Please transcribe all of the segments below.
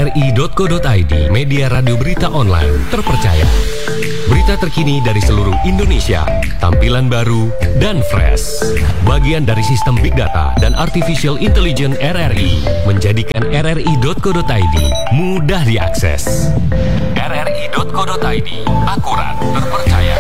rri.co.id, media radio berita online terpercaya. Berita terkini dari seluruh Indonesia, tampilan baru dan fresh. Bagian dari sistem Big Data dan Artificial Intelligence RRI, menjadikan rri.co.id mudah diakses. rri.co.id, akurat, terpercaya.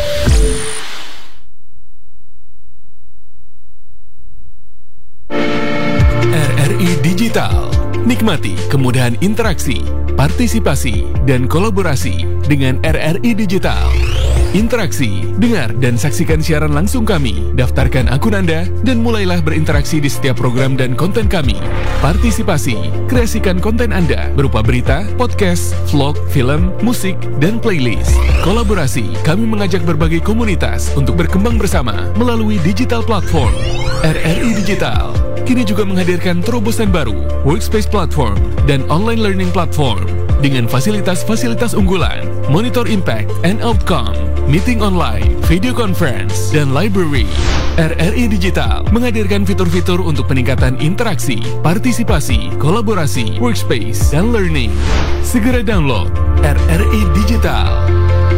RRI Digital. Nikmati kemudahan interaksi, partisipasi, dan kolaborasi dengan RRI Digital. Interaksi, dengar dan saksikan siaran langsung kami, daftarkan akun Anda, dan mulailah berinteraksi di setiap program dan konten kami. Partisipasi, kreasikan konten Anda berupa berita, podcast, vlog, film, musik, dan playlist. Kolaborasi, kami mengajak berbagai komunitas untuk berkembang bersama melalui digital platform. RRI Digital kini juga menghadirkan terobosan baru, workspace platform, dan online learning platform dengan fasilitas-fasilitas unggulan, monitor impact and outcome, meeting online, video conference, dan library. RRI Digital menghadirkan fitur-fitur untuk peningkatan interaksi, partisipasi, kolaborasi, workspace, dan learning. Segera download RRI Digital.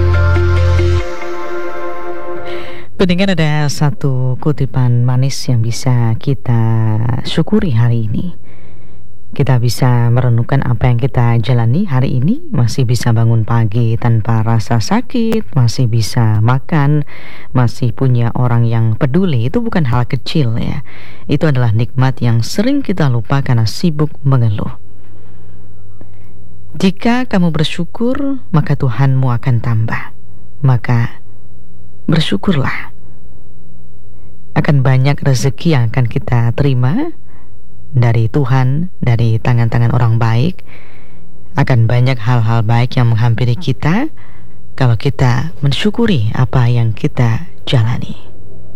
Pendengar, ada satu kutipan manis yang bisa kita syukuri hari ini. Kita bisa merenungkan apa yang kita jalani hari ini, masih bisa bangun pagi tanpa rasa sakit, masih bisa makan, masih punya orang yang peduli. Itu bukan hal kecil ya. Itu adalah nikmat yang sering kita lupa karena sibuk mengeluh. Jika kamu bersyukur, maka Tuhanmu akan tambah. Maka bersyukurlah. Akan banyak rezeki yang akan kita terima dari Tuhan, dari tangan-tangan orang baik. Akan banyak hal-hal baik yang menghampiri kita kalau kita mensyukuri apa yang kita jalani.